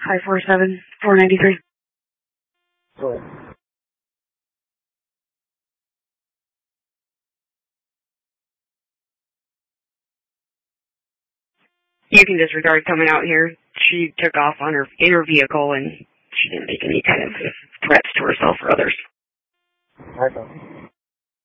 547 493. Go ahead. You can disregard coming out here. She took off in her vehicle, and she didn't make any kind of threats to herself or others. I know.